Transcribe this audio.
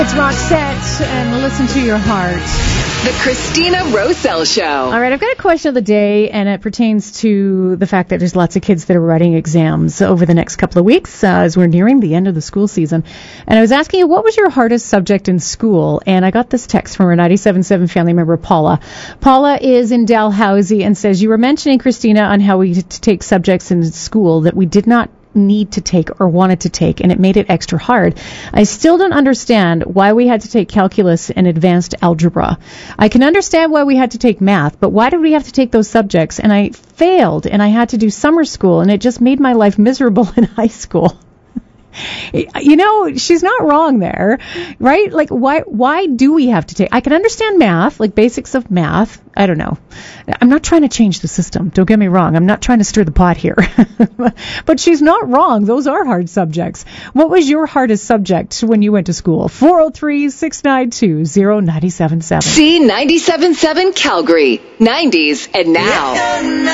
It's Roxette, and listen to your heart. The Christina Roselle Show. All right, I've got a question of the day, and it pertains to the fact that there's lots of kids that are writing exams over the next couple of weeks as we're nearing the end of the school season. And I was asking you, what was your hardest subject in school? And I got this text from our 97.7 family member, Paula. Paula is in Dalhousie and says, you were mentioning, Christina, on how we take subjects in school that we did not need to take or wanted to take, and it made it extra hard. I still don't understand why we had to take calculus and advanced algebra. I can understand why we had to take math, but why did we have to take those subjects? And I failed, and I had to do summer school, and it just made my life miserable in high school. You know, she's not wrong there, right? Like, why do we have to take? I can understand math, like basics of math. I don't know. I'm not trying to change the system. Don't get me wrong. I'm not trying to stir the pot here. But she's not wrong. Those are hard subjects. What was your hardest subject when you went to school? 403-692-0977. C97.7 Calgary, 90s and now.